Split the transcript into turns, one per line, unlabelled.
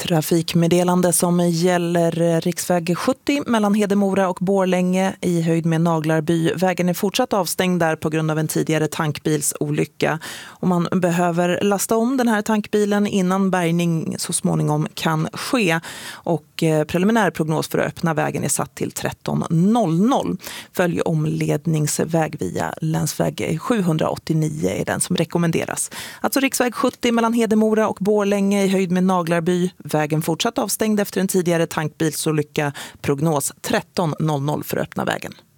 Trafikmeddelande som gäller riksväg 70 mellan Hedemora och Borlänge i höjd med Naglarby. Vägen är fortsatt avstängd där på grund av en tidigare tankbilsolycka. Och man behöver lasta om den här tankbilen innan bärgning så småningom kan ske. Och preliminär prognos för att öppna vägen är satt till 13.00. Följ omledningsväg via länsväg 789 är den som rekommenderas. Alltså riksväg 70 mellan Hedemora och Borlänge i höjd med Naglarby. Vägen fortsatt avstängd efter en tidigare tankbilsolycka. Prognos 13.00 för att öppna vägen.